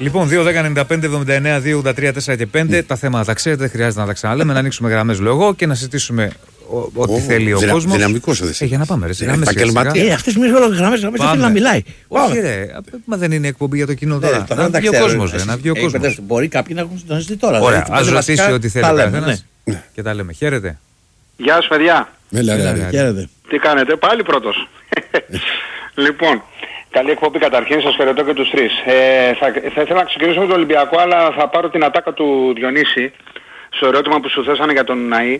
Λοιπόν, 2-10-95-79-2-83-4 και 5. Τα θέματα τα ξέρετε, δεν χρειάζεται να τα ξαναλέμε. Να ανοίξουμε γραμμές λόγω και να συζητήσουμε ό,τι θέλει ο κόσμος. Δυναμικός ο Για να πάμε, ρε. Αυτές τις γραμμές δεν θέλει να μιλάει. Όχι, ρε. Μα δεν είναι εκπομπή για το κοινό τώρα. Να βγει ο κόσμος. Μπορεί κάποιοι να έχουν συντονιστεί τώρα. Ωραία, ας ρωτήσει ό,τι θέλει ο καθένας και τα λέμε. Χαίρετε. Γεια σας, παιδιά. Χαίρετε. Τι κάνετε, πάλι πρώτος. Λοιπόν, καλή εκπομπή καταρχήν, σας χαιρετώ και τους τρεις. Θα ήθελα να ξεκινήσω με τον Ολυμπιακό, αλλά θα πάρω την ατάκα του Διονύση στο ερώτημα που σου θέσανε για τον Ναΐ.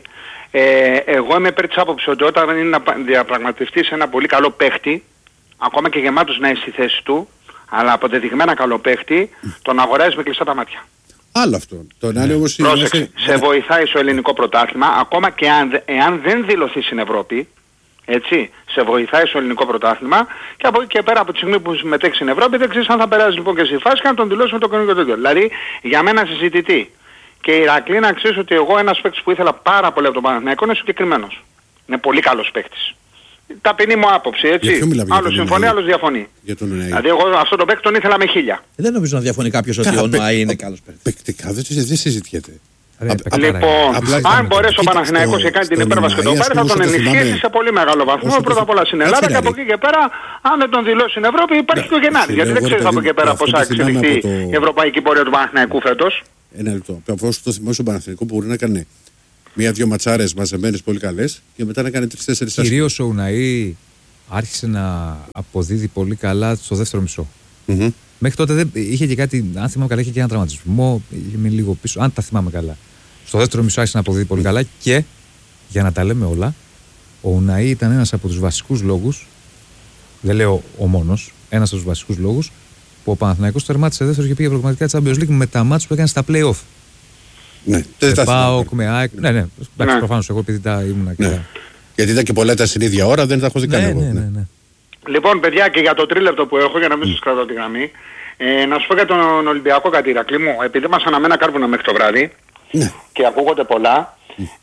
Εγώ είμαι υπέρ της άποψης ότι όταν είναι να διαπραγματευτείς ένα πολύ καλό παίχτη, ακόμα και γεμάτος να είναι στη θέση του, αλλά αποδεδειγμένα καλό παίχτη, τον αγοράζεις με κλειστά τα μάτια. Άλλο αυτό. Πρόσεξε, σε βοηθάει στο ελληνικό πρωτάθλημα, ακόμα και εάν δεν δηλωθεί στην Ευρώπη, έτσι, σε βοηθάει στο ελληνικό πρωτάθλημα και από εκεί και πέρα από τη στιγμή που συμμετέχει στην Ευρώπη δεν ξέρεις αν θα περάσει λοιπόν και στη φάση και να τον δηλώσει με το καινούργιο τέτοιο. Δηλαδή για μένα συζητητή. Και η Ηρακλή να ξέρεις ότι εγώ ένας παίκτης που ήθελα πάρα πολύ από τον Παναθηναϊκό είναι συγκεκριμένος. Είναι πολύ καλός παίκτης. Ταπεινή μου άποψη, έτσι. Άλλος συμφωνεί, άλλος διαφωνεί. Δηλαδή εγώ αυτό το παίκτη τον ήθελα με 1000. Δεν νομίζω να διαφωνεί κάποιος ότι ο Ναΐ είναι καλός παίκτης. Παικτικά δεν συζητιέται. Λοιπόν, αν μπορέσει ο Παναθηναϊκός και κάνει την υπέρβαση και τον πάρει, θα τον ενισχύσει σε πολύ μεγάλο βαθμό. Πρώτα απ' όλα στην Ελλάδα και από εκεί και πέρα, αν δεν τον δηλώσει στην Ευρώπη, υπάρχει και ο Γενάρης. Γιατί δεν ξέρεις από εκεί και πέρα πώς θα εξελιχθεί η ευρωπαϊκή πορεία του Παναθηναϊκού φέτος. Ένα λεπτό. Αφού το θυμάσαι στον Παναθηναϊκό που μπορεί να κάνει μία-δυο ματσάρες μαζεμένες πολύ καλές και μετά να κάνει 3-4 αστικές. Κυρίως ο Ουναΐ άρχισε να αποδίδει πολύ καλά στο δεύτερο μισό. Μέχρι τότε δεν είχε και κάτι, αν θυμάμαι καλά, είχε και ένα τραυματισμό, είχε μείνει λίγο πίσω, αν τα θυμάμαι καλά. Στο δεύτερο μισό άρχισε να αποδίδει πολύ καλά και για να τα λέμε όλα, ο Ουναΐ ήταν ένας από τους βασικούς λόγους, δεν λέω ο μόνος, ένας από τους βασικούς λόγους που ο Παναθηναϊκός τερμάτισε δεύτερο και πήγε προγραμματικά Champions League με τα μάτς που έκανε στα play-off. Ναι, με ΠΑΟΚ, με ΑΕΚ. Ναι, εντάξει, προφανώς εγώ επειδή τα ήμουνα και. Ναι. Γιατί ήταν και πολλά τα στην ίδια ώρα, δεν τα έχω δει καν εγώ. Ναι. Λοιπόν, παιδιά, και για το τρίλεπτο που έχω, για να μην σας κρατώ τη γραμμή, να σου πω για τον Ολυμπιακό κάτι, Ηρακλή μου, επειδή μας αναμένα κάρβουνα μέχρι το βράδυ και ακούγονται πολλά,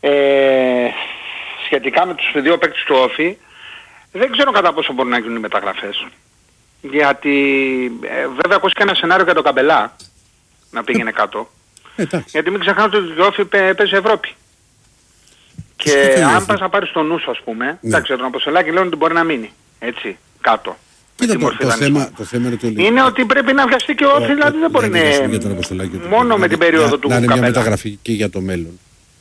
σχετικά με τους δύο παίκτες του Όφη, δεν ξέρω κατά πόσο μπορούν να γίνουν οι μεταγραφές. Γιατί βέβαια ακούστηκε ένα σενάριο για τον Καμπελά να πήγαινε κάτω. Γιατί μην ξεχνάτε ότι ο Όφη παίζει Ευρώπη. Και αν πας να πάρεις το νου σου, ας πούμε, εντάξει, τον Αποστολάκη λένε ότι μπορεί να μείνει, έτσι, κάτω. Το θέμα είναι ότι πρέπει να βιαστεί και ο Όφη, δηλαδή δεν μπορεί να είναι μόνο με την περίοδο του Καμπέλα. Να είναι μια μεταγραφή και για το μέλλον.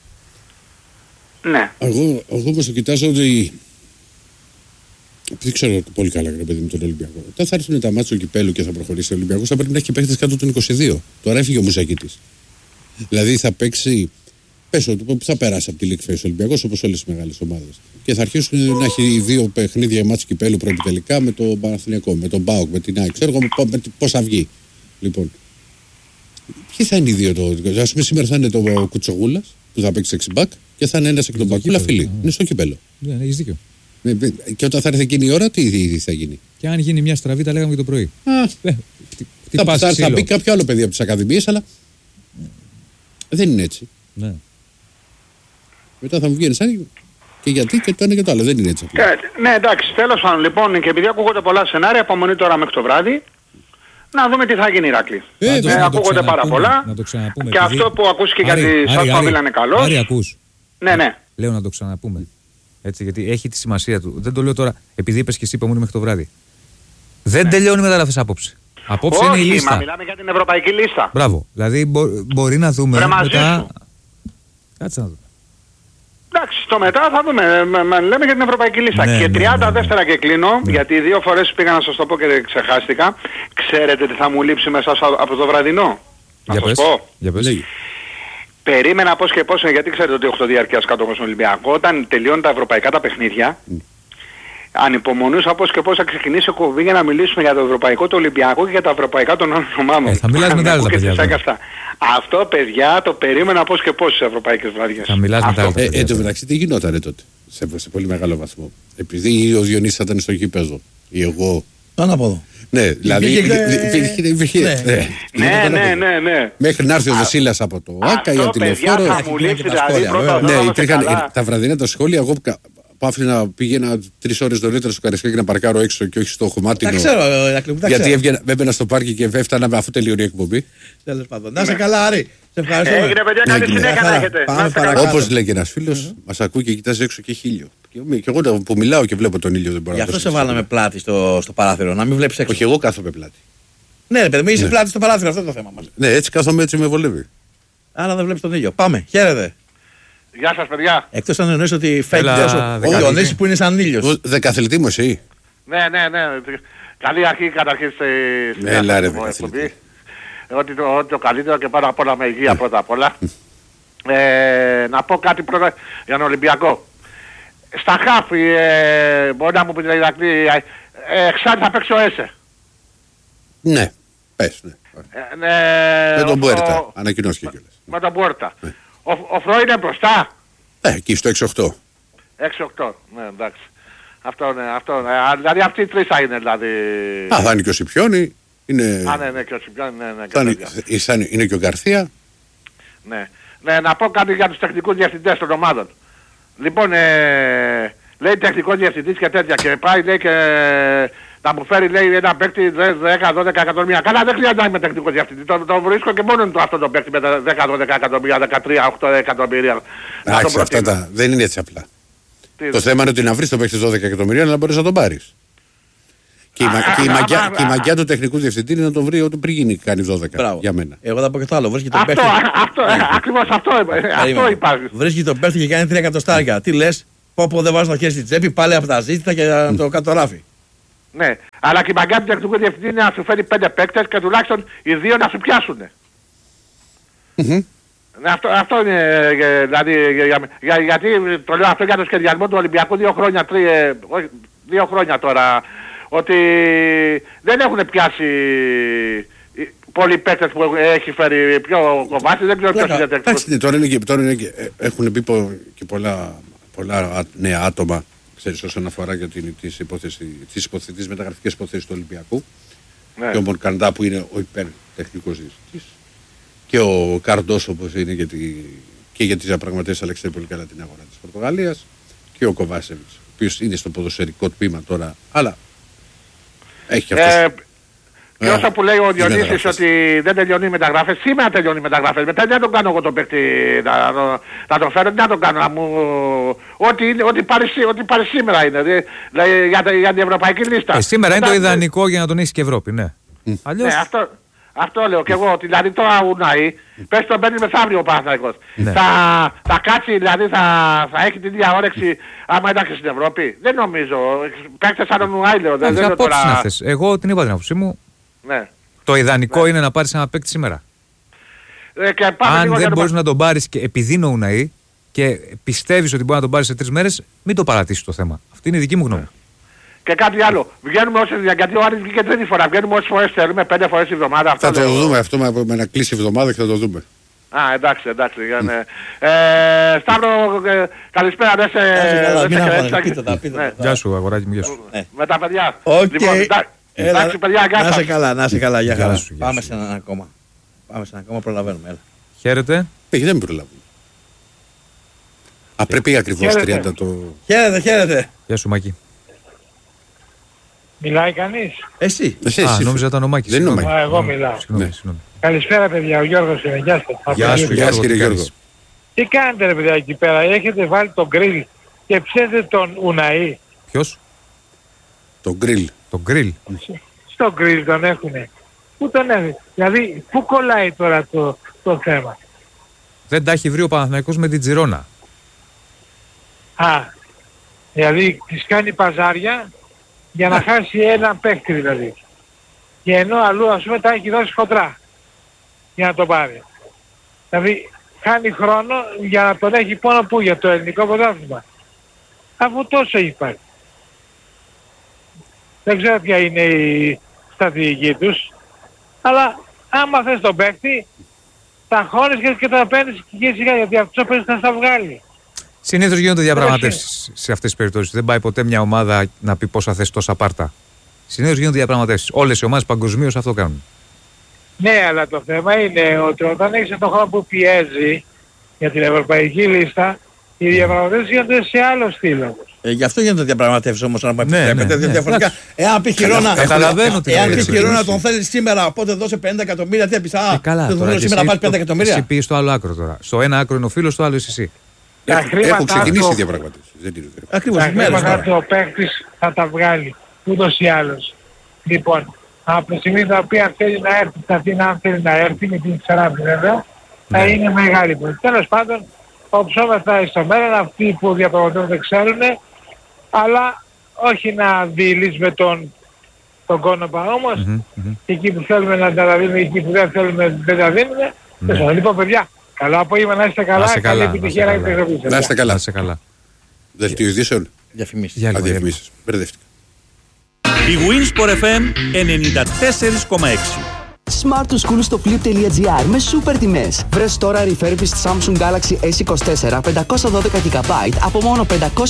Ναι. Εγώ όπως το κοιτάζω ότι δεν ξέρω πολύ καλά ρε παιδί με τον Ολυμπιακό. Όταν θα έρθουν τα μάτια του κυπέλου και θα προχωρήσει ο Ολυμπιακός θα πρέπει να έχει και παίκτες κάτω των 22. Τώρα έφυγε ο Μουζακίτης. Δηλαδή θα παίξει. Πες ότι θα περάσει από τη League Phase ο Ολυμπιακός όπως όλες τις μεγάλες ομάδες. Και θα αρχίσουν να έχει δύο παιχνίδια μάτς κυπέλου προεπιτελικά με τον Παναθηναϊκό, με τον ΠΑΟΚ, με την ΑΕΚ. Ξέρω εγώ πώς θα βγει. Λοιπόν, ποιοι θα είναι οι δύο τώρα. Ας πούμε σήμερα θα είναι το Κουτσογούλας που θα παίξει 6 back και θα είναι ένας εκ των Μπακούλα φίλοι. Είναι στο κυπέλο. Ναι, έχεις δίκιο. Και όταν θα έρθει εκείνη η ώρα, τι θα γίνει. Και αν γίνει μια στραβή, τα λέγαμε και το πρωί. Θα μπει κάποιο άλλο παιδί από τις ακαδημίες, αλλά δεν είναι έτσι. Ναι. Μετά θα μου βγαίνει σαν και γιατί και το ένα και το άλλο. Δεν είναι έτσι. Ναι, εντάξει, τέλος πάντων λοιπόν, και επειδή ακούγονται πολλά σενάρια, απομονή τώρα μέχρι το βράδυ, να δούμε τι θα γίνει, Ηρακλή. Ακούγονται πάρα πολλά. Να το ξαναπούμε. Και αυτό που ακούστηκε για τη Σασπαβίλα είναι καλό. Άρη, ακούς. Ναι. Λέω να το ξαναπούμε. Έτσι, γιατί έχει τη σημασία του. Δεν το λέω τώρα επειδή είπες και εσύ υπομονή μέχρι το βράδυ. Δεν τελειώνει η μεταγραφή απόψε. Απόψε είναι η λίστα. Μα μιλάμε για την ευρωπαϊκή λίστα. Μπράβο. Δηλαδή μπορεί να δούμε μετά. Κάτσε να δούμε. Εντάξει, το μετά θα δούμε. Λέμε για την ευρωπαϊκή λίστα. Και 30 δεύτερα και κλείνω, γιατί 2 φορές πήγα να σας το πω και ξεχάστηκα. Ξέρετε τι θα μου λείψει μέσα από το βραδινό. Να σας πω. Για πες. Περίμενα πώς και πώς, γιατί ξέρετε ότι έχω το διαρκείας κάτω στον Ολυμπιακό. Όταν τελειώνουν τα ευρωπαϊκά τα παιχνίδια, ανυπομονούσα πώς και πώς θα ξεκινήσει ο κοβί για να μιλήσουμε για το ευρωπαϊκό, το Ολυμπιακό και για τα ευρωπαϊκά των άλλων ομάδων. Θα μιλάς μετά τα παιδιά. Αυτό παιδιά το περίμενα πώς και πώς στις ευρωπαϊκές βραδιές. Θα μιλάς μετά τα παιδιά. Εν τω μεταξύ τι γινότανε τότε, σε πολύ μεγάλο βαθμό. Επειδή ο Διονύσης ήταν στο γήπεδο ή εγώ. Ανάποδο. Ναι, δηλαδή υπήρχε. Ναι. Μέχρι να έρθει ο Δεσίλας από το ΆΚΑ ή από τη Λεωφόρο. Θα μου λείψει δηλαδή πρώτα. Ναι, υπήρχαν τα βραδινά τα σχόλια. Εγώ άφηνα πήγαινα 3 ώρες νωρίτερα στο Καραϊσκάκι να παρκάρω έξω και όχι στο Χωμάτινο. Τα ξέρω, Ηρακλή μου, τα ξέρω. Γιατί έμπαινα στο πάρκι και έφτανα αφού τελειώνει η εκπομπή. Τέλος πάντων. Να σε καλά, Άρη. Σε ευχαριστώ. Έγινε παιδιά, καλή συνέχεια να έχετε. Πάμε Να είστε καλά. παρακάτω. Όπως λέει και ένας φίλος, μας ακούει και κοιτάζει έξω και χίλιο. Και εγώ που μιλάω και βλέπω τον ήλιο δεν μπορώ Γι' να αυτό το σε βάλαμε πλάτη στο παράθυρο, να μην βλέπεις έξω. Όχι, εγώ κάθομαι πλάτη. Ναι, ρε παιδί μου, είσαι Ναι. πλάτη στο παράθυρο, αυτό είναι το θέμα μας. Ναι, έτσι κάθομαι, έτσι με βολεύει. Άρα δεν βλέπεις τον ήλιο. Πάμε, χαίρετε. Γεια σας παιδιά. Εκτός αν εννοείς ότι fake Έλα, τόσο. δεκαετή. Ο Διονύσης που είναι σαν ήλιος. Δεκαθλητή μου εσύ. Ναι. Καλή αρχή καταρχήν στη Έλα, ρε, εκπομπή. δεκαθλητή. Ότι το καλύτερο και πάνω απ' όλα με υγεία πρώτα απ' όλα. Να πω κάτι πρώτα για τον Ολυμπιακό. Στα χάφη, μπορεί να μου πείτε Ηρακλή, εξάρι θα παίξει ο Έσε. Ναι, πες, ναι. Με τον Μπουέρτα, ανακοινώθηκε κιόλας. Με τον Μπουέρτα. Ο Φρό είναι μπροστά. Εκεί στο 6-8. 6-8. Ναι, εντάξει. Αυτό. Δηλαδή αυτοί οι τρεις θα είναι δηλαδή. Θα είναι και ο Σιπιόνι. Είναι... Ναι, και ο Σιμπιάνι, ναι. Είναι και ο Γκαρθία. Ναι, να πω κάτι για τους τεχνικούς διευθυντές των ομάδων. Λοιπόν, λέει τεχνικός διευθυντής και τέτοια και πάει λέει και να μου φέρει λέει ένα παίκτη 10-12 εκατομμύρια. Καλά, δεν χρειάζεται να είμαι τεχνικός διευθυντής. Το βρίσκω και μόνο του αυτό το παίκτη με τα 10-12 εκατομμύρια, 13-8 εκατομμύρια. Εντάξει, αυτά δεν είναι έτσι απλά. Το θέμα είναι ότι να βρεις το παίκτη 12 εκατομμύρια να μπορείς να τον πάρεις. Και η μαγιά του τεχνικού διευθυντή είναι να τον βρει όταν πριν γίνει κάνει 12 για μένα. Εγώ θα πω και το άλλο. Βρίσκει τον παίχτη. Ακριβώς αυτό υπάρχει. Βρίσκει τον παίχτη και κάνει 3 εκατοστάρια. Τι λες, πω δεν βάζω το χέρι στη τσέπη, πάλι από τα ζήτητα και να το κατοράφει. Ναι, αλλά και η μαγιά του τεχνικού διευθυντή είναι να σου φέρει 5 παίκτες και τουλάχιστον οι 2 να σου πιάσουν. Αυτό είναι, δηλαδή, γιατί το λέω αυτό για το σχεδιασμό του Ολυμπιακού 2 χρόνια, 2 χρόνια τώρα, ότι δεν έχουν πιάσει πολλοί παίκτες που έχει φέρει πιο κομμάτι, δεν ξέρω ποιος είναι τεχνικός. Εντάξει, τώρα είναι και έχουν πει και πολλά νέα άτομα, ξέρεις, όσον αφορά για τις μεταγραφικές υποθέσεις του Ολυμπιακού. Ναι. Και ο Μονκαντά που είναι ο υπερτεχνικός διευθυντής. Και ο Καρντός όπως είναι και για τις διαπραγματεύσεις αλλά ξέρει πολύ καλά την αγορά της Πορτογαλίας. Και ο Κοβάσεβιτς, ο οποίος είναι στο ποδοσφαιρικό τμήμα τώρα, αλλά έχει και αυτές. Και όσο που λέει ο Διονύσης ότι δεν τελειώνει οι μεταγράφες, σήμερα τελειώνει οι μεταγράφες. Μετά δεν τον κάνω εγώ τον παίκτη να τον φέρω, δεν τον κάνω. Ό,τι πάρει σήμερα είναι, δηλαδή για την ευρωπαϊκή λίστα. Σήμερα είναι το ιδανικό για να τον έχει και Ευρώπη, ναι. Αλλιώς... Ναι, αυτό λέω και εγώ, δηλαδή τώρα Ουναή, πες τον παίρνει μεθαύριο ο Παναθηναϊκός. Ναι. Θα κάτσει, δηλαδή θα έχει την ίδια όρεξη άμα ήταν και στην Ευρώπη. Δεν νομίζω. Παίξτε σαν τον Ουναή λέω. Δεν είναι αυτές. Εγώ την είπα την άποψή μου. Ναι. Το ιδανικό είναι να πάρεις ένα παίκτη σήμερα. Αν δεν μπορείς να τον πάρεις και επειδή είναι ο Ουναή και πιστεύεις ότι μπορεί να τον πάρεις σε 3 μέρες, μην το παρατήσεις το θέμα. Αυτή είναι η δική μου γνώμη. Και κάτι άλλο. Βγαίνουμε όσες, γιατί ο Άρης βγήκε 3 φορά. Βγαίνουμε όσες φορές θέλουμε, 5 φορές τη εβδομάδα. Θα το δούμε αυτό με να κλείσει η εβδομάδα και θα το δούμε. Εντάξει. Σταύρο, καλησπέρα. Γεια σου αγοράκι μου, γεια σου. Με τα παιδιά. Εντάξει παιδιά, να σε καλά, για χαρά. Σου, Πάμε σε έναν ακόμα. Προλαβαίνουμε. Έλα. Χαίρετε. Δεν με προλαβαίνουμε. Πρέπει ακριβώς 30 το... Χαίρετε. Γεια σου Μάκη. Μιλάει κανείς? Εσύ. Νόμιζα ήταν ο Μάκης. Δεν είναι ο Μάκης. Εγώ μιλάω. Συγγνώμη. Καλησπέρα παιδιά, ο Γιώργος είναι. Γεια σας. Γεια σου κύριε Γιώργο. Τι κάνετε ρε παιδιά εκεί πέρα, έχετε βάλει τον γκριλ και ψέτε τον Ουναή? Ποιος? Το γκριλ. Το γκριλ. Στο γκριλ τον έχουνε. Πού τον έχουνε? Δηλαδή, πού κολλάει τώρα το θέμα? Δεν τα έχει βρει ο Παναθηναϊκός με την Τζιρόνα. Δηλαδή της κάνει παζάρια για να χάσει έναν παίκτη δηλαδή. Και ενώ αλλού ας πούμε τα έχει δώσει χοντρά για να το πάρει. Δηλαδή χάνει χρόνο για να τον έχει πάνω που για το ελληνικό πρωτάθλημα. Αφού τόσο έχει πάρει. Δεν ξέρω ποια είναι η στρατηγική τους. Αλλά άμα θες τον παίκτη, τα χώνεις και τα παίρνεις και σιγά γιατί αυτός ο παίκτης θα στα βγάλει. Συνήθως γίνονται διαπραγματεύσεις σε αυτές τις περιπτώσεις. Δεν πάει ποτέ μια ομάδα να πει πόσα θες τόσα πάρτα. Συνήθως γίνονται διαπραγματεύσεις. Όλες οι ομάδες παγκοσμίως αυτό κάνουν. Ναι, αλλά το θέμα είναι ότι όταν έχεις τον χρόνο που πιέζει για την ευρωπαϊκή λίστα, οι διαπραγματεύσεις γίνονται σε άλλο στυλ όμως. Γι' αυτό γίνεται διαπραγματεύσει όμως να πούμε διαφορετικά. Εάν πει Χιρόνα τον θέλει σήμερα, οπότε δώσε 50 εκατομμύρια. Τι έπεισε, δεν θέλω σήμερα να πάρει 5 εκατομμύρια. Εσύ πήγες στο άλλο άκρο τώρα. Στο ένα άκρο είναι ο φίλος, στο άλλο είσαι εσύ. Έχουν ξεκινήσει οι διαπραγματεύσεις. Ακριβώς. Τα χρήματα του ο παίκτης θα τα βγάλει ούτως ή άλλως. Λοιπόν, από τη στιγμή την οποία θέλει να έρθει στην Αθήνα, αν θέλει να έρθει, με την Ξαράπη βέβαια, θα είναι μεγάλη πόλη. Τέλος πάντων, οψόμεθα στο μέλλον, αυτοί που διαπραγματεύονται ξέρουν, αλλά όχι να διηλύσουμε τον κόνοπα όμως, και εκεί που θέλουμε να τα δίνουμε, εκεί που δεν θέλουμε δεν τα δίνουμε. Λοιπόν, παιδιά, καλό απόγευμα, να είστε καλά, καλή επιτυχία να επιτυχία. Να είστε καλά. Δελτίο ειδήσεων. Διαφημίσεις. Μπερδεύτηκα. Η Winsport FM 94,6. Smart to School στο flip.gr με σούπερ τιμές. Βρες τώρα refurbished Samsung Galaxy S24 512GB από μόνο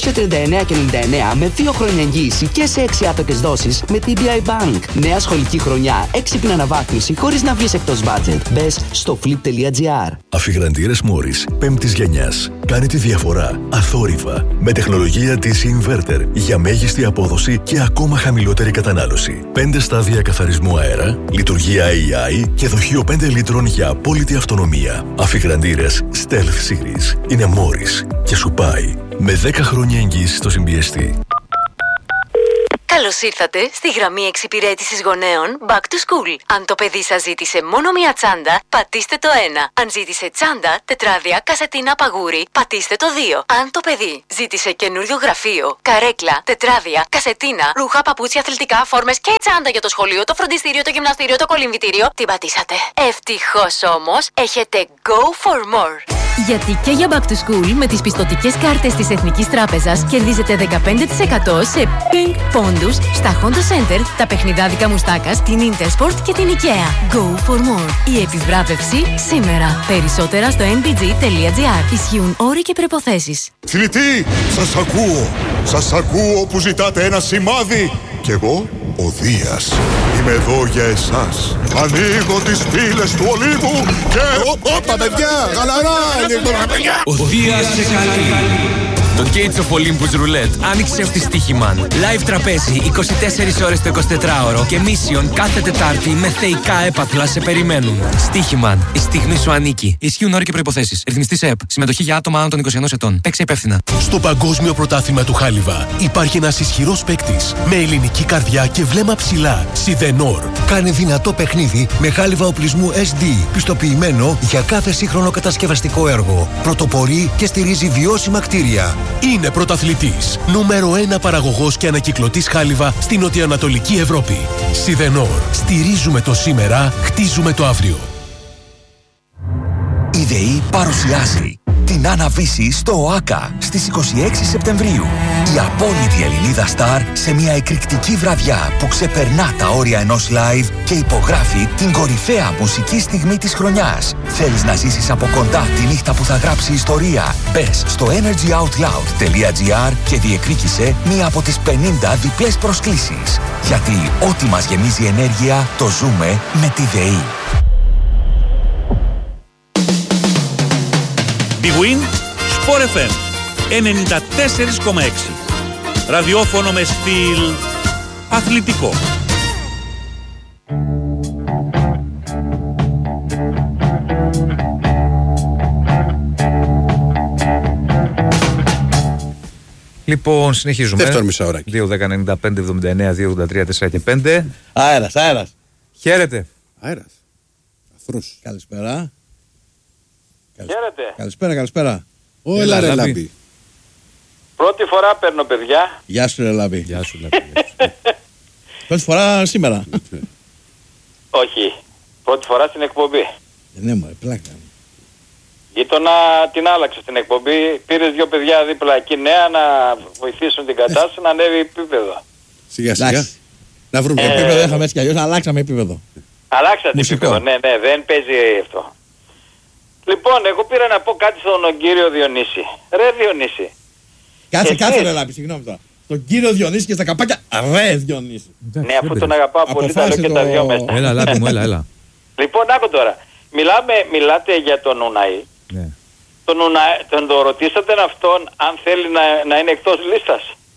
539,99 με 2 χρόνια εγγύηση και σε 6 άτοκες δόσεις με TBI Bank. Νέα σχολική χρονιά, έξυπνη αναβάθμιση χωρίς να βγεις εκτός budget. Μπες στο flip.gr. Αφιγραντήρες Morris 5ης γενιάς. Κάνει τη διαφορά αθόρυβα με τεχνολογία DC Inverter για μέγιστη απόδοση και ακόμα χαμηλότερη κατανάλωση. 5 στάδια καθαρισμού αέρα, λειτουργία AI και δοχείο 5 λίτρων για απόλυτη αυτονομία. Αφιγραντήρες Stealth Series είναι Morris και σου πάει με 10 χρόνια εγγύηση στο συμπιεστή. Καλώς ήρθατε στη γραμμή εξυπηρέτησης γονέων Back to School. Αν το παιδί σας ζήτησε μόνο μία τσάντα, πατήστε το 1. Αν ζήτησε τσάντα, τετράδια, κασετίνα, παγούρι, πατήστε το 2. Αν το παιδί ζήτησε καινούριο γραφείο, καρέκλα, τετράδια, κασετίνα, ρούχα, παπούτσια, αθλητικά, φόρμες και τσάντα για το σχολείο, το φροντιστήριο, το γυμναστήριο, το κολυμβητήριο, την πατήσατε. Ευτυχώς όμως, έχετε Go for More. Γιατί και για Back to School με τις πιστωτικές κάρτες της Εθνικής Τράπεζας κερδίζετε 15% σε Pink Pondus στα Honda Center, τα παιχνιδάδικα Μουστάκας, την Intersport και την IKEA. Go for more. Η επιβράβευση σήμερα. Περισσότερα στο nbg.gr. Ισχύουν όροι και προϋποθέσεις. Θηλητή, σας ακούω που ζητάτε ένα σημάδι. Κι εγώ, ο Δίας, είμαι εδώ για εσάς. Ανοίγω τις πύλες του Ολύμπου και... Όπα παιδιά, γαλαρά! Ο Δίας σε καλεί. Το Gates of Olympus Roulette άνοιξε στη Στοίχημαν. Live τραπέζι 24 ώρες το 24ωρο και mission κάθε Τετάρτη με θεϊκά έπαθλα σε περιμένουν. Στοίχημαν. Η στιγμή σου ανήκει. Ισχύουν όροι και προϋποθέσεις. Ρυθμιστής ΕΕΠ. Συμμετοχή για άτομα άνω των 21 ετών. Παίξε υπεύθυνα. Στο Παγκόσμιο Πρωτάθλημα του Χάλιβα υπάρχει ένας ισχυρός παίκτης με ελληνική καρδιά και βλέμμα ψηλά. Σιδενόρ. Κάνει δυνατό παιχνίδι με χάλιβα οπλισμού SD. Πιστοποιημένο για κάθε σύγχρονο κατασκευαστικό έργο. Πρωτοπορεί και στηρίζει βιώσιμα κτίρια. Είναι πρωταθλητής. Νούμερο 1 παραγωγός και ανακυκλωτής χάλιβα στην νοτιοανατολική Ευρώπη. Σιδενόρ. Στηρίζουμε το σήμερα, χτίζουμε το αύριο. Η ΔΕΗ παρουσιάζει την αναβίση στο ΟΑΚΑ στις 26 Σεπτεμβρίου. Η απόλυτη Ελληνίδα Σταρ σε μια εκρηκτική βραδιά που ξεπερνά τα όρια ενός live και υπογράφει την κορυφαία μουσική στιγμή της χρονιάς. Θέλεις να ζήσεις από κοντά τη νύχτα που θα γράψει ιστορία? Μπες στο energyoutloud.gr και διεκδίκησε μία από τις 50 διπλές προσκλήσεις. Γιατί ό,τι μας γεμίζει ενέργεια το ζούμε με τη ΔΕΗ. Big Win, Sport FM 94,6. Ραδιόφωνο με στυλ αθλητικό. Λοιπόν, συνεχίζουμε. Δεύτερο μισάωράκι. 2, 10, 95, 79, 2, 83, 4 και 5. Αέρας. Χαίρετε. Αέρας. Αφρός. Καλησπέρα. Χαίρετε. Καλησπέρα. Έλα ρε Λάμπη. Πρώτη φορά παίρνω, παιδιά. Γεια σου ρε Λάμπη. Γεια σου Λάμπη. Πρώτη φορά σήμερα. Όχι. Πρώτη φορά στην εκπομπή. Ναι μωρέ, πλάκα. Γείτονα την άλλαξε στην εκπομπή. Πήρε δύο παιδιά δίπλα εκεί νέα να βοηθήσουν την κατάσταση να ανέβει επίπεδο. Σιγά σιγά. Να βρούμε επίπεδο, είχαμε έτσι κι αλλιώς, αλλάξαμε επίπεδο. Αλλάξατε επίπεδο, ναι, δεν παίζει αυτό. Λοιπόν, εγώ πήρα να πω κάτι στον κύριο Διονύση. Ρε Διονύση. Κάτσε ρε Λάμπη, συγγνώμη τώρα. Τον κύριο Διονύση και στα καπάκια, ρε Διονύση. Ναι, αφού τον αγαπάω πολύ, θα λέω και τα δυο μέσα. Έλα Λάμπη μου, έλα. Λοιπόν, άκου τώρα. Μιλάτε για τον Ουναή. Ναι. Τον ρωτήσατε αυτόν αν θέλει να είναι εκτός λίστας.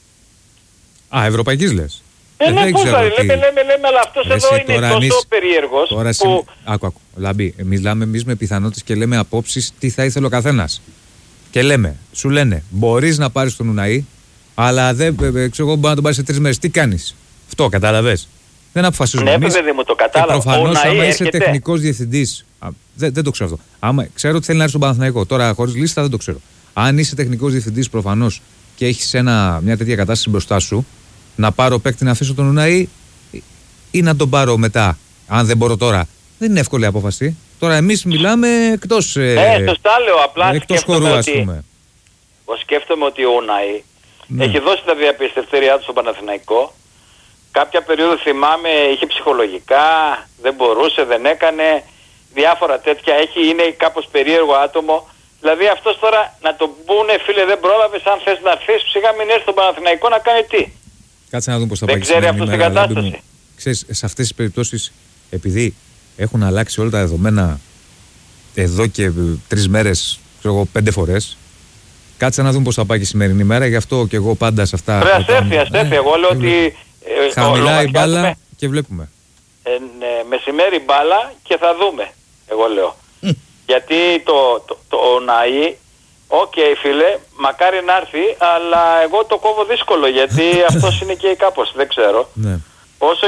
Ευρωπαϊκής λες. Ναι, πώς θα λέμε, αλλά αυτός εδώ είναι τόσο περίεργος. Τώρα που... Άκου, Λαμπή, μιλάμε με πιθανότητες και λέμε απόψεις τι θα ήθελε ο καθένας. Και λέμε, σου λένε, μπορείς να πάρεις τον Ουναΐ, αλλά δεν ξέρω εγώ, μπορεί να τον πάρεις σε 3 μέρες. Τι κάνεις? Αυτό κατάλαβες? Δεν αποφασίζουμε εμείς. Ναι, παιδί μου, το κατάλαβα. Και προφανώς, άμα είσαι τεχνικός διευθυντής, δεν το ξέρω αυτό. Ξέρω ότι θέλει να έρθει στον Παναθηναϊκό. Τώρα, χωρίς λίστα, δεν το ξέρω. Αν είσαι τεχνικός διευθυντής, προφανώς και έχεις μια τέτοια κατάσταση μπροστά σου, να πάρω παίκτη να αφήσω τον Ουναΐ ή να τον πάρω μετά, αν δεν μπορώ τώρα. Δεν είναι εύκολη απόφαση. Τώρα εμείς μιλάμε εκτός. Σωστά λέω. Απλά εκτός χορού, ας πούμε. Σκέφτομαι ότι ο Ουναΐ έχει δώσει τα διαπιστευτήριά του στον Παναθηναϊκό. Κάποια περίοδο θυμάμαι είχε ψυχολογικά, δεν μπορούσε, δεν έκανε, διάφορα τέτοια έχει, είναι κάπως περίεργο άτομο. Δηλαδή αυτός τώρα να τον πούνε, φίλε, δεν πρόλαβες, αν θες να έρθεις, ψυχά μην έρθει στον Παναθηναϊκό να κάνει τι. Κάτσε να δούμε πώς θα πάει. Δεν ξέρει αυτό την κατάσταση. Ξέρεις, σε αυτές τις περιπτώσεις, επειδή έχουν αλλάξει όλα τα δεδομένα εδώ και 3 μέρες, ξέρω εγώ, 5 φορές, κάτσε να δούμε πώς θα πάει και η σημερινή μέρα, γι' αυτό και εγώ πάντα σε αυτά. Πρέπει να έρθει, εγώ λέω ότι... Χαμηλά η μπάλα και βλέπουμε. Μεσημέρι μπάλα και θα δούμε, εγώ λέω. Γιατί το Ουναΐ, φίλε, μακάρι να έρθει, αλλά εγώ το κόβω δύσκολο, γιατί αυτός είναι και κάπως, δεν ξέρω. Ναι. Όσο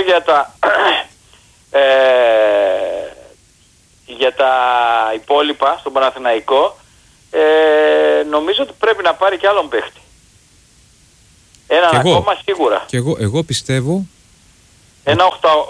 για τα υπόλοιπα στον Παναθηναϊκό, νομίζω ότι πρέπει να πάρει και άλλον παίχτη. Έναν ακόμα σίγουρα. Και εγώ πιστεύω. Ένα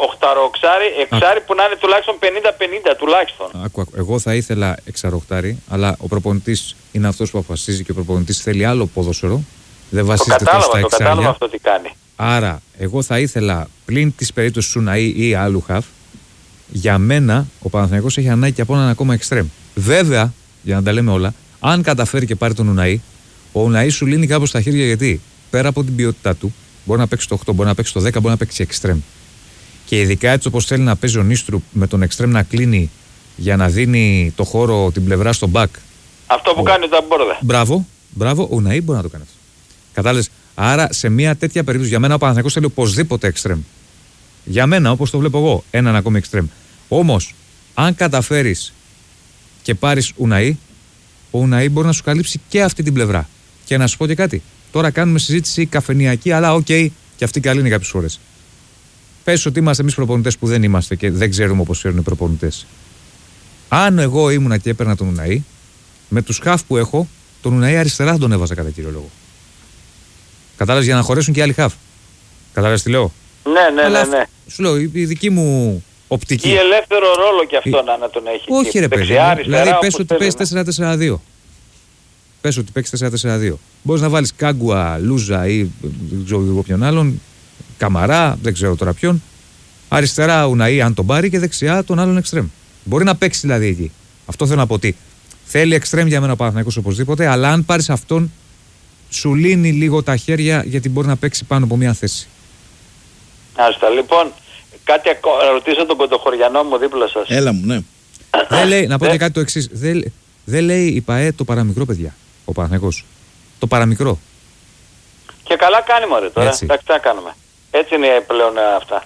εξάρι που να είναι τουλάχιστον 50-50 τουλάχιστον. Εγώ θα ήθελα εξαροχτάρι, αλλά ο προπονητής είναι αυτός που αποφασίζει και ο προπονητής θέλει άλλο ποδόσφαιρο. Δεν βασίζεται τόσο στα εξάρια. Κατάλαβα αυτό τι κάνει. Άρα, εγώ θα ήθελα πλην της περίπτωσης Ουναΐ ή άλλου χαφ, για μένα ο Παναθηναϊκός έχει ανάγκη από έναν ακόμα εξτρέμ. Βέβαια, για να τα λέμε όλα, αν καταφέρει και πάρει τον Ουναΐ, ο Ουναΐ σου λύνει κάπως τα χέρια, γιατί πέρα από την ποιότητά του, μπορεί να παίξει το 8, μπορεί να παίξει το 10, μπορεί να παίξει εξτρέμ. Και ειδικά έτσι όπως θέλει να παίζει ο Νίστρου, με τον εξτρέμ να κλείνει για να δίνει το χώρο, την πλευρά στο back. Αυτό που κάνει ο Ταμπόρδα. Μπράβο, ο Ουναΐ μπορεί να το κάνει αυτό. Κατάλαβες. Άρα σε μια τέτοια περίπτωση, για μένα ο Παναθηναϊκός θέλει οπωσδήποτε εξτρέμ. Για μένα, όπως το βλέπω εγώ, έναν ακόμη εξτρέμ. Όμως, αν καταφέρεις και πάρεις Ουναΐ, ο Ουναΐ μπορεί να σου καλύψει και αυτή την πλευρά. Και να σου πω και κάτι. Τώρα κάνουμε συζήτηση καφενειακή, αλλά και αυτή καλή είναι κάποιες φορές. Πες ότι είμαστε εμείς προπονητές που δεν είμαστε και δεν ξέρουμε όπως ξέρουν οι προπονητές. Αν εγώ ήμουνα και έπαιρνα τον Ουναΐ, με τους χαφ που έχω, τον Ουναΐ αριστερά θα τον έβαζα κατά κύριο λόγο. Κατάλαβες, για να χωρέσουν και άλλοι χαφ. Κατάλαβες τι λέω? Ναι. Σου λέω, η δική μου οπτική. Ή ελεύθερο ρόλο και αυτό να τον έχει. Όχι, ρε παιδί. Δηλαδή, πες ότι παίζει 4-4-2. Πες ότι παίξει 4-4-2. Μπορείς να βάλεις Κάγκουα, Λούζα ή δεν ξέρω ποιον άλλον, Καμαρά, δεν ξέρω τώρα ποιον. Αριστερά Ουναΐ, αν τον πάρει, και δεξιά τον άλλον εξτρέμ. Μπορεί να παίξει δηλαδή εκεί. Αυτό θέλω να πω, ότι θέλει εξτρέμ για μένα ο Παναθηναϊκός οπωσδήποτε, αλλά αν πάρεις αυτόν, σου λύνει λίγο τα χέρια, γιατί μπορεί να παίξει πάνω από μια θέση. Άστα, λοιπόν, κάτι ρωτήσω τον Κοντοχωριανό μου δίπλα σας. Έλα μου, ναι. Δεν λέει, να πω και κάτι το εξής. Δεν λέει η ΠΑΕ το παραμικρό, παιδιά, ο Παναθηναϊκός. Το παραμικρό. Και καλά κάνει, μωρέ, τώρα. Έτσι. Εντάξει, τι να κάνουμε. Έτσι είναι πλέον αυτά.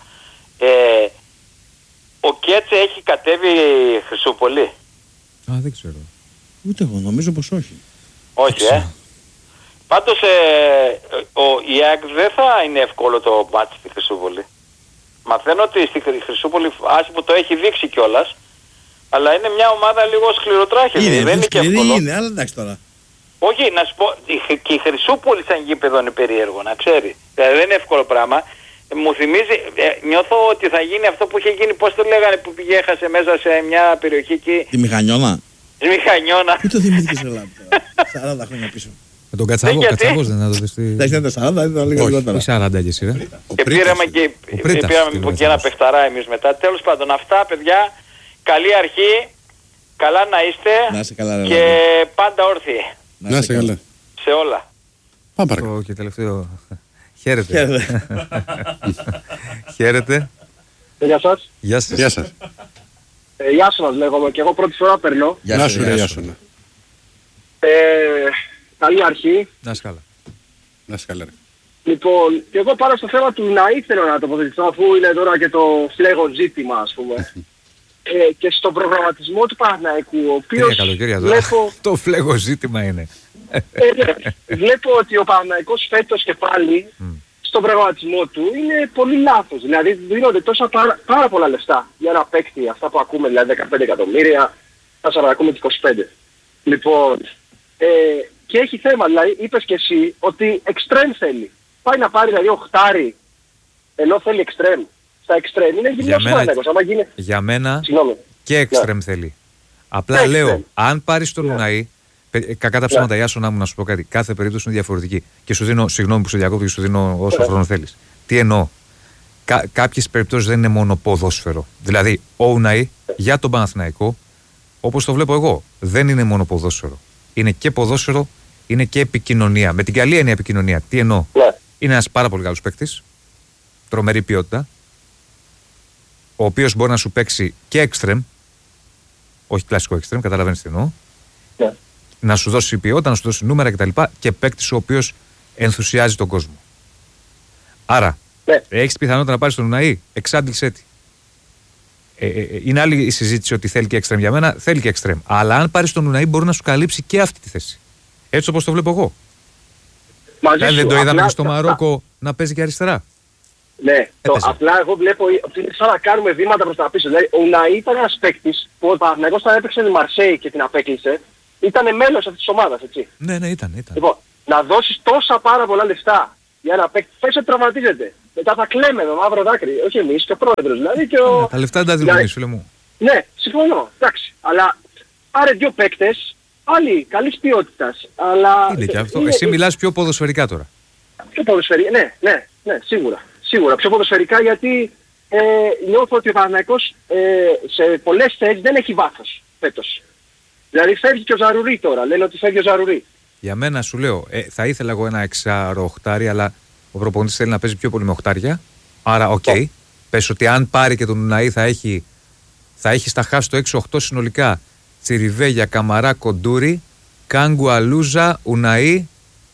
Ο Κέτσε έχει κατέβει Χρυσούπολη. Δεν ξέρω. Ούτε εγώ, νομίζω πως όχι. Όχι, Πάντως η ΑΕΚ δεν θα είναι εύκολο το μάτι στη Χρυσούπολη. Μαθαίνω ότι στη Χρυσούπολη, άση που το έχει δείξει κιόλας, αλλά είναι μια ομάδα λίγο σκληροτράχηλη. Δεν είναι και εύκολο. Είναι, αλλά εντάξει τώρα. Όχι, να σου πω, και η Χρυσούπολη σαν γήπεδο είναι περίεργο, να ξέρει. Δηλαδή δεν είναι εύκολο πράγμα. Μου θυμίζει, νιώθω ότι θα γίνει αυτό που είχε γίνει, πώς το λέγανε, που πήγε, έχασε μέσα σε μια περιοχή εκεί. Τη Μηχανιώνα. Τη Μηχανιώνα. Πού το θυμήθηκες σε Ελλάδα, 40 χρόνια πίσω. Με τον Κατσάβο δεν θα το δεις. Εντάξει, δεν ήταν 40, ήταν λίγο λιγότερα. Όχι 40 και εσύ, ρε. Και πήραμε και ένα παιχταρά εμείς μετά. Τέλος πάντων, αυτά, παιδιά, καλή αρχή, καλά να είστε και πάντα όρθιοι. Να είστε καλά. Σε όλα. Πάμε παρακάτω. Και τελευταίο. Χαίρετε. Χαίρετε. Γεια σας. Γεια σας. Ιάσονας λέγομαι και εγώ πρώτη φορά περνώ. Γεια σου ρε Ιάσονα. Καλή αρχή. Να είσαι καλά. Να είσαι καλά ρε. Λοιπόν, και εγώ πάνω στο θέμα του Ναΐ θέλω να τοποθετηθώ, αφού είναι τώρα και το φλέγον ζήτημα, ας πούμε. Και στον προγραμματισμό του Παναθηναϊκού, ο οποίος βλέπω... Το φλέγον ζήτημα είναι. Βλέπω ότι ο Παναθηναϊκός φέτος και πάλι στον προγραμματισμό του είναι πολύ λάθος. Δηλαδή δίνονται τόσα πάρα πολλά λεφτά για ένα παίκτη, αυτά που ακούμε, δηλαδή 15 εκατομμύρια, θα ακούμε και 25. Λοιπόν, και έχει θέμα, δηλαδή είπες και εσύ ότι εξτρέμ θέλει. Πάει να πάρει δηλαδή οχτάρι, ενώ θέλει εξτρέμ. Στα εξτρέμ είναι γυμνός Παναθηναϊκός. Για μένα και εξτρέμ θέλει. Απλά λέω, αν πάρεις το Λουναΐ, κακά τα ψέματα, Ιάσονα μου να σου πω κάτι. Κάθε περίπτωση είναι διαφορετική. Και σου δίνω, συγγνώμη που σε διακόπτω και σου δίνω όσο χρόνο θέλεις. Τι εννοώ. Κάποιες περιπτώσεις δεν είναι μόνο ποδόσφαιρο. Δηλαδή, ο Ουναΐ για τον Παναθηναϊκό, όπως το βλέπω εγώ, δεν είναι μόνο ποδόσφαιρο. Είναι και ποδόσφαιρο, είναι και επικοινωνία. Με την καλή έννοια επικοινωνία. Τι εννοώ. Είναι ένας πάρα πολύ καλός παίκτης, τρομερή ποιότητα, ο οποίος μπορεί να σου παίξει και εξτρέμ, όχι κλασικό εξτρέμ, καταλαβαίνεις τι εννοώ. Να σου δώσει ποιότητα, να σου δώσει νούμερα κτλ. Και παίκτης ο οποίος ενθουσιάζει τον κόσμο. Άρα, έχεις πιθανότητα να πάρεις τον Ουναΐ, εξάντλησέ τη. Είναι άλλη η συζήτηση ότι θέλει και εξτρέμ για μένα, θέλει και εξτρέμ. Αλλά αν πάρεις τον Ουναΐ, μπορεί να σου καλύψει και αυτή τη θέση. Έτσι όπως το βλέπω εγώ. Δεν το είδαμε και στο Μαρόκο να παίζει και αριστερά. Ναι, απλά εγώ βλέπω ότι είναι σαν να κάνουμε βήματα προς τα πίσω. Δηλαδή, ο Ουναΐ ήταν ένας παίκτης που ο Παναθηναϊκός όταν έπαιξε τη Μαρσέη και την απέκλεισε, ήταν μέλος αυτής της ομάδας, έτσι. Ναι, ήταν. Λοιπόν, να δώσεις τόσα πάρα πολλά λεφτά για ένα παίκτη, πες ότι τραυματίζεται. Μετά θα κλαίμε με μαύρο δάκρυ. Όχι εμείς, και ο πρόεδρος δηλαδή. Και ο... τα λεφτά δεν τα δίνουν, φίλε μου. Ναι, συμφωνώ. Εντάξει. Αλλά πάρε δύο παίκτες, άλλοι καλής ποιότητας. Αλλά... είναι και αυτό. Εσύ μιλάς πιο ποδοσφαιρικά τώρα. Πιο ποδοσφαιρικά, ναι, σίγουρα. Σίγουρα. Πιο ποδοσφαιρικά γιατί νιώθω ότι ο Παναθηναϊκός σε πολλές θέσεις δεν έχει βάθος φέτος. Δηλαδή φεύγει και ο Ζαρουρί τώρα. Λένε ότι φεύγει ο Ζαρουρί. Για μένα σου λέω, θα ήθελα εγώ ένα εξαροχτάρι, αλλά ο προπονητής θέλει να παίζει πιο πολύ με οχτάρια. Άρα, πες ότι αν πάρει και τον Ουναΐ θα έχει στα χαφ στο 6-8 συνολικά Τσιριβέγια, Καμαρά, Κοντούρι, Κάγκου, Αλούζα, Ουναΐ.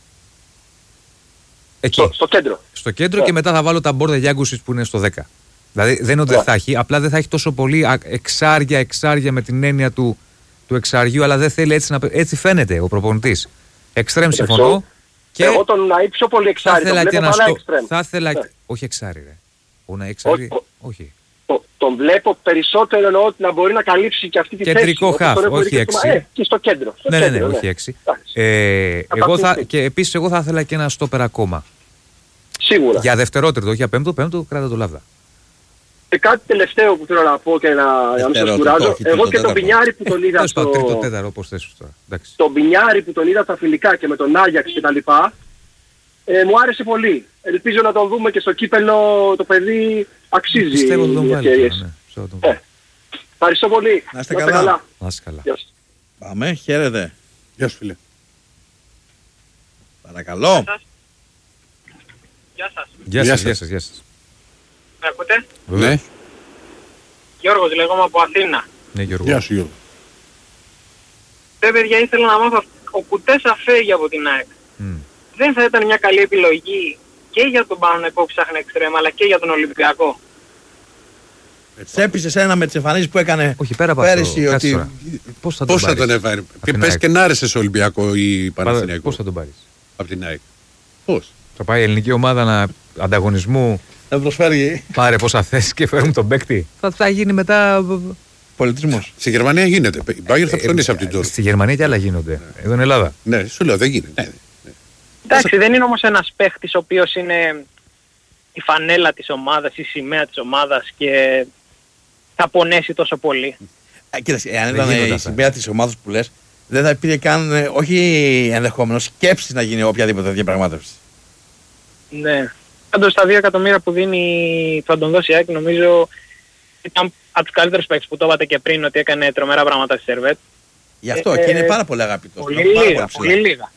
Εκεί. Στο κέντρο και μετά θα βάλω τα Μπόρδα Γιάγκουσιτς που είναι στο 10. Δηλαδή δεν είναι ότι δεν θα έχει, απλά δεν θα έχει τόσο πολύ εξάρια με την έννοια του εξαριού, αλλά δεν θέλει έτσι φαίνεται ο προπονητής. Εξτρέμ συμφωνώ. Και εγώ τον Ουναΐ πιο πολύ εξάρι, τον βλέπω παρά εξτρέμ. Θα ήθελα, όχι εξάρι ρε. Ουναΐ εξάρι, όχι. Τον βλέπω περισσότερο εννοώ ότι να μπορεί να καλύψει και αυτή τη θέση. Κεντρικό χαφ, όχι 6. Και στο κέντρο. Ναι, όχι 6. Και επίσης εγώ θα ήθελα και ένα στόπερ ακόμα. Σίγουρα. Για δευτερότερο, όχι για πέμπτο, κράτα το Λάβδα. Και κάτι τελευταίο που θέλω να πω και να μην σας κουράζω. Εγώ και τον Μπινιάρη που τον είδα στο... τρίτο-τέταρτο, όπως θες τώρα. Τον Μπινιάρη που τον είδα στα φιλικά και με τον Άγιαξ και τα λοιπά, μου άρεσε πολύ. Ελπίζω να τον δούμε και στο κύπελο, το παιδί αξίζει. Πιστεύω ότι τον βάλει. Ευχαριστώ πολύ. Να είστε καλά. Να είστε καλά. Πάμε, χαίρετε. Γεια σου φίλε. Παρακαλώ. Γεια σας. Με ακούτε? Ναι. Γιώργος λέγομαι από Αθήνα. Ναι, Γιώργο. Γεια σου Γιώργο. Παιδιά ήθελα να μάθω, ο Κουτέσα φεύγει από την ΑΕΚ. Δεν θα ήταν μια καλή επιλογή και για τον Παναθηναϊκό που ψάχνει εξτρέμ, αλλά και για τον Ολυμπιακό? Σε έπεισε εσένα με τις εμφανίσεις που έκανε πέρυσι ότι... Πώς θα τον έβαρει? Πες και να άρεσε σε Ολυμπιακό ή Παναθηναϊκό. Πώς θα τον πάρεις? Από την ΑΕΚ. Πώς? Θα πάει η ελληνική ομάδα ανταγωνισμού, να προσφέρει. Πάρε πόσα θέσεις και φέρουν τον παίκτη. Θα γίνει μετά πολιτισμός. Στη Γερμανία γίνεται. Η Μπάγερ θα ψωνίσει από την Τόρ. Στη Γερμανία κι άλλα γίνονται. Εδώ είναι Ελλάδα. Ναι, σου λέω δεν γίνεται. Εντάξει, δεν είναι όμως ένας παίχτης ο οποίος είναι η φανέλα της ομάδας, η σημαία της ομάδας και θα πονέσει τόσο πολύ. Κοίταξε, εάν ήταν η σημαία της ομάδας που λες, δεν θα υπήρχε καν, όχι ενδεχόμενο, σκέψη να γίνει οποιαδήποτε διαπραγμάτευση. Ναι. Πάντως τα 2 εκατομμύρια που θα τον δώσει η ΑΕΚ νομίζω ήταν από τους καλύτερους παίκτες που το είπατε και πριν ότι έκανε τρομερά πράγματα στη Σερβέτ. Γι' αυτό και είναι πάρα πολύ αγαπητός. Πολύ λίγα.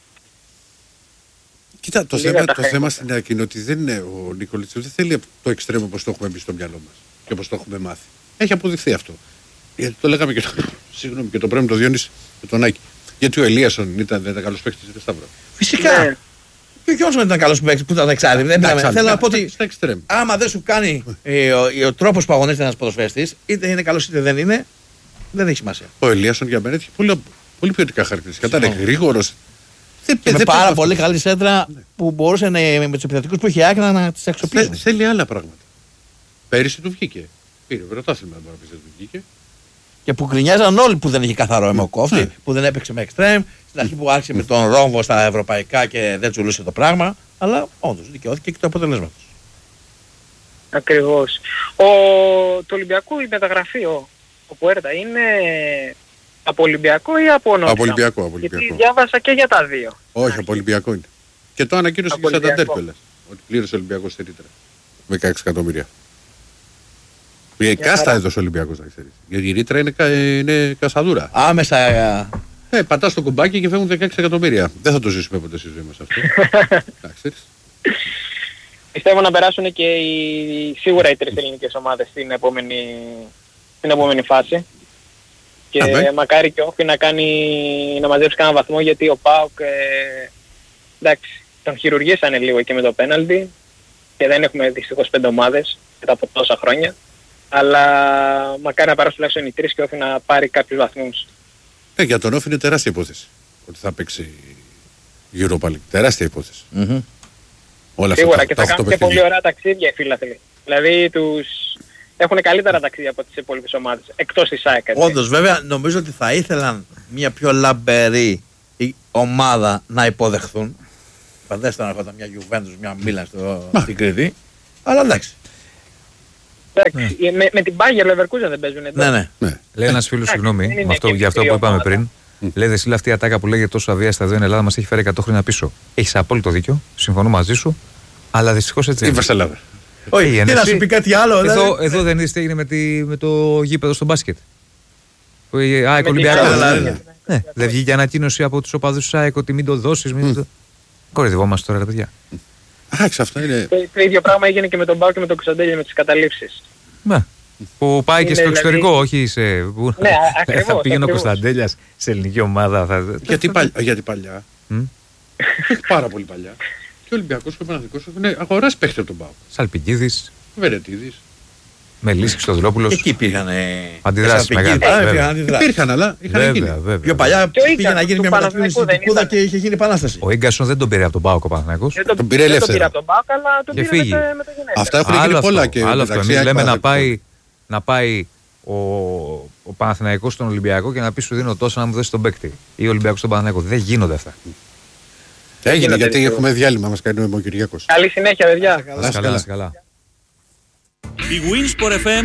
Κοίτα, το θέμα στην ΑΕΚ είναι ότι δεν είναι ο Νικολίτσιος, δεν θέλει το εξτρέμο όπως το έχουμε εμείς στο μυαλό μας και όπως το έχουμε μάθει. Έχει αποδειχθεί αυτό. Γιατί το λέγαμε και το πρωί με τον Διόνυση με τον Άκη. Γιατί ο Ελίασον δεν ήταν καλός παίκτης, δεν Σταύρο. Φυσικά. Και ποιος ήταν καλός παίκτης που ήταν εξάρι. Θέλω να πω ότι άμα δεν σου κάνει ο τρόπος που αγωνίζεται ένας ποδοσφαιριστής, είτε είναι καλός είτε δεν είναι, δεν έχει σημασία. Ο Ελίασον για μένα έχει πολύ ποιοτικά χαρακτηριστικά. Ήταν γρήγορος. Με πάρα πολύ καλή σέντρα που μπορούσε με τους επιθετικούς που είχε άκρα να τις αξιοποιήσει. Θέλει άλλα πράγματα. Πέρυσι του βγήκε. Πήρε πρωτάθλημα, δεν του βγήκε. Και που γκρινιάζαν όλοι που δεν είχε καθαρό αιμοκόφτη, που δεν έπαιξε με εξτρέμ, στην αρχή που άρχισε με τον ρόμβο στα ευρωπαϊκά και δεν τσουλούσε το πράγμα. Αλλά όντως δικαιώθηκε και το αποτελέσμα του. Ακριβώς. Του Ολυμπιακού η μεταγραφή, ο Πουέρτα, είναι από Ολυμπιακό ή από Νότια? Από Ολυμπιακό. Γιατί διάβασα και για τα δύο. Όχι, από Ολυμπιακό είναι. Και το ανακοίνωσε και σαν τα Τέρπελας. Ότι πλήρωσε ο Ολυμπιακός στη ρήτρα. 16 εκατομμύρια. Κάστα έδωσε ο Ολυμπιακός, να ξέρεις. Γιατί η ρήτρα είναι κασαδούρα. Άμεσα. Πατάς το κουμπάκι και φεύγουν 16 εκατομμύρια. Δεν θα το ζήσουμε ποτέ στη ζωή μας αυτό. Εντάξει. Πιστεύω να περάσουν και σίγουρα οι τρεις ελληνικές ομάδες στην επόμενη φάση. Και μακάρι και όχι να μαζέψει κανένα βαθμό, γιατί ο ΠΑΟΚ εντάξει, τον χειρουργήσανε λίγο και με το πέναλτι και δεν έχουμε δυστυχώς 5 ομάδες μετά από τόσα χρόνια. Αλλά μακάρι να περάσουν τουλάχιστον οι τρεις και όχι να πάρει κάποιους βαθμούς. Για τον Όφη είναι τεράστια υπόθεση ότι θα παίξει Europa League. Τεράστια υπόθεση. Όλα σίγουρα αυτά, και θα κάνουν και πολύ ωραία ταξίδια οι φίλαθλοι. Δηλαδή έχουν καλύτερα ταξίδια από τις υπόλοιπες ομάδες, εκτός της ΑΕΚ. Όντως, βέβαια, νομίζω ότι θα ήθελαν μια πιο λαμπερή ομάδα να υποδεχθούν. Φαντάζεστε να έρχονταν μια Juventus, μια Μίλαν στην Κρήτη. Αλλά εντάξει. Με την Bayer Leverkusen δεν παίζουν εδώ. Ναι. Λέει ένας φίλος, συγγνώμη, για αυτό που είπαμε πριν. Λέει εσύ αυτή η ατάκα που λέγεται τόσο αβίαστα εδώ in Ελλάδα μας έχει φέρει 100 χρόνια πίσω. Έχεις απόλυτο δίκιο, συμφωνώ μαζί σου, αλλά δυστυχώς έτσι είναι. Ελλάδα. Όχι, τι να σου πει κάτι άλλο. Εδώ δεν είδες τι έγινε με το γήπεδο στο μπάσκετ. ΑΕΚ Ολυμπιακό. Δεν βγήκε ανακοίνωση από τους οπαδούς της ΑΕΚ ότι μην το δώσεις. Κοροϊδευόμαστε τώρα, παιδιά. Αυτό είναι. Το ίδιο πράγμα έγινε και με τον ΠΑΟΚ και με τον Κωνσταντέλια με τις καταλήψεις. Ναι. Που πάει και στο εξωτερικό, όχι σε. Ναι, ακριβώς. Θα πήγαινε ο Κωνσταντέλιας σε ελληνική ομάδα. Γιατί παλιά. Πάρα πολύ παλιά. Και ο Ολυμπιακός και ο Παναθηναϊκός έχουν αγοράσει παίχτη από τον ΠΑΟΚ. Σαλπικίδης. Βερετίδης. Μελίσης Χριστοδουλόπουλος. Εκεί πήγαν αντιδράσεις μεγάλες. Υπήρχαν, αλλά είχαν γίνει. Πιο παλιά πήγε να γίνει μια μετακίνηση στην Κούδα και είχε γίνει επανάσταση. Ο Ίγκασον δεν τον πήρε από τον ΠΑΟΚ ο Παναθηναϊκός. Τον πήρε ελεύθερα. Δεν τον πήρε από τον ΠΑΟΚ, αλλά τον πήρε με το Γενέβη. Αυτά έχουν γίνει πολλά και άλλο αυτό. Εμείς λέμε να πάει ο Παναθηναϊκός στον Ολυμπιακό και να πει σου δίνω τόσο να μου δώσει τον παίκτη. Ή ο Ολυμπιακός στον Παναθηναϊκό. Δεν γίνονται αυτά. Έγινε γιατί έχουμε διάλειμμα, μας κάνει ο Κυριάκος. Καλή συνέχεια, παιδιά. Καλά. Η Winsport FM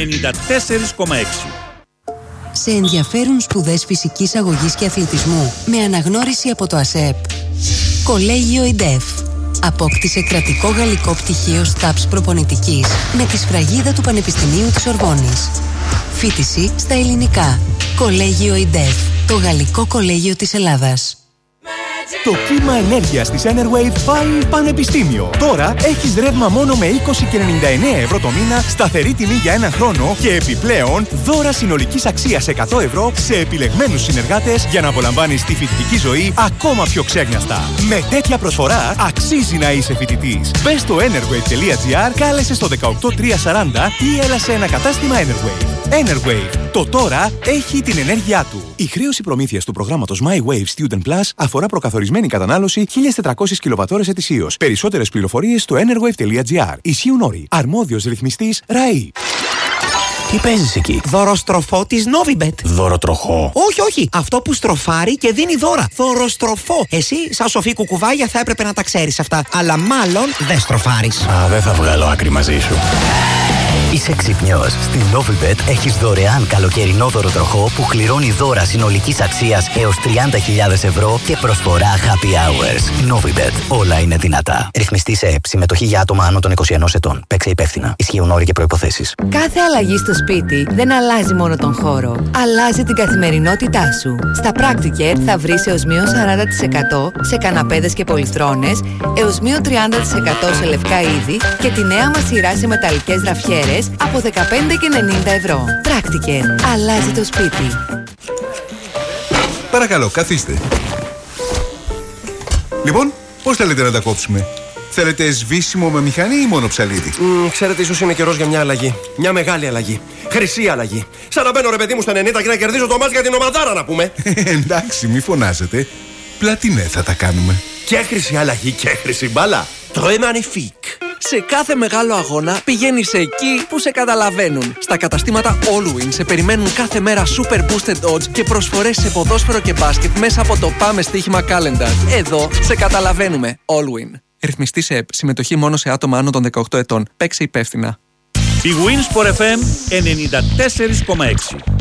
94,6. Σε ενδιαφέρουν σπουδές φυσικής αγωγής και αθλητισμού με αναγνώριση από το ΑΣΕΠ. Κολέγιο ΙΝΤΕΦ. Απόκτησε κρατικό γαλλικό πτυχίο ΣΤΑΠΣ προπονητικής με τη σφραγίδα του Πανεπιστημίου της Ορβόνης. Φοιτηση στα ελληνικά. Κολέγιο ΙΝΤΕΦ. Το γαλλικό κολέγιο της Ελλάδας. Το κύμα ενέργειας της Enerwave πάει πανεπιστήμιο. Τώρα έχεις ρεύμα μόνο με 20 και 99 ευρώ το μήνα, σταθερή τιμή για έναν χρόνο και επιπλέον δώρα συνολικής αξίας 100 ευρώ σε επιλεγμένους συνεργάτες για να απολαμβάνεις τη φοιτητική ζωή ακόμα πιο ξέγνιαστα. Με τέτοια προσφορά αξίζει να είσαι φοιτητής. Μπες στο enerwave.gr, κάλεσε στο 18340 ή έλα σε ένα κατάστημα Enerwave. Enerwave. Το τώρα έχει την ενέργειά του. Η χρέωση προμήθειας του προγράμματος My Wave Student Plus αφορά προκαθορισμένη κατανάλωση 1.400 κιλοβατώρες ετησίως. Περισσότερες πληροφορίες στο enerwave.gr. Ισχύουν όροι. Αρμόδιος ρυθμιστής ΡΑΗ. Τι παίζεις εκεί? Δωροστροφό της Novibet. Δωροτροχό? Όχι. Αυτό που στροφάρει και δίνει δώρα. Δωροστροφό. Εσύ, σαν σοφή κουκουβάγια, θα έπρεπε να τα ξέρεις αυτά. Αλλά μάλλον δεν στροφάρεις. Δεν θα βγάλω άκρη μαζί σου. Είσαι ξυπνιός. Στην Novibet έχεις δωρεάν καλοκαιρινό δωροτροχό που κληρώνει δώρα συνολικής αξίας έως 30.000 ευρώ και προσφορά happy hours. Novibet. Όλα είναι δυνατά. Ρυθμιστή σε ΕΠ. Συμμετοχή για άτομα άνω των 21 ετών. Παίξε υπεύθυνα. Ισχύουν όροι και προϋποθέσεις. Κάθε αλλαγή στο σπίτι δεν αλλάζει μόνο τον χώρο. Αλλάζει την καθημερινότητά σου. Στα Practicare θα βρεις έως μείον 40% σε καναπέδες και πολυθρόνες, έως μείον 30% σε λευκά είδη και τη νέα μας σειρά σε μεταλλικές ραφιέρες από 15,90 ευρώ. Practicare. Αλλάζει το σπίτι. Παρακαλώ, καθίστε. Λοιπόν, Πώς θέλετε να τα κόψουμε? Θέλετε σβήσιμο με μηχανή ή μόνο ψαλίδι? Ξέρετε, ίσως είναι καιρός για μια αλλαγή. Μια μεγάλη αλλαγή. Χρυσή αλλαγή. Σαν να μπαίνω ρε παιδί μου στα 90 και να κερδίζω το μάτς για την ομαδάρα, να πούμε. Εντάξει, μη φωνάζετε. Πλατινέ θα τα κάνουμε. Και χρυσή αλλαγή και χρυσή μπάλα. Très magnifique. Σε κάθε μεγάλο αγώνα πηγαίνεις εκεί που σε καταλαβαίνουν. Στα καταστήματα Allwin σε περιμένουν κάθε μέρα super boosted odds και προσφορές σε ποδόσφαιρο και μπάσκετ μέσα από το Πάμε Στοίχημα Calendar. Εδώ σε καταλαβαίνουμε. Allwin. Ρυθμιστή σε ΕΠ. Συμμετοχή μόνο σε άτομα άνω των 18 ετών. Παίξε υπεύθυνα. Η Wins for FM 94,6.